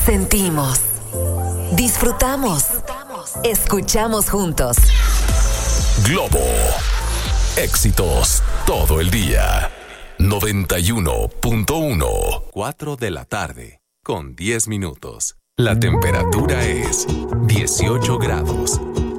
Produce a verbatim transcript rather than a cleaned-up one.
Sentimos, disfrutamos, escuchamos juntos. Globo, éxitos todo el día. noventa y uno punto uno. cuatro de la tarde, con diez minutos. La temperatura es dieciocho grados.